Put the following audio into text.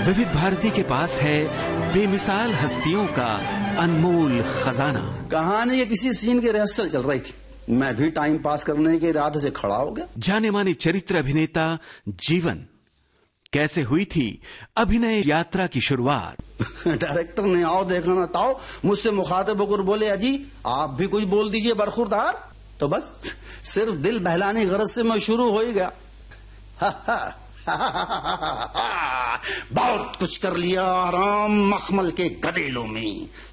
विविध भारती के पास है बेमिसाल हस्तियों का अनमोल खजाना। कहानी के किसी सीन की रिहर्सल चल रही थी, मैं भी टाइम पास करने के इरादे से खड़ा हो गया। जाने माने चरित्र अभिनेता जीवन, कैसे हुई थी अभिनय यात्रा की शुरुआत। डायरेक्टर ने आओ देखा ना ताओ मुझसे मुखातिब होकर बोले, अजी आप भी कुछ बोल दीजिए बरखुरदार। तो बस सिर्फ दिल बहलाने की गरज से मैं शुरू हो ही गया। बहुत कुछ कर लिया आराम मखमल के गदेलों में,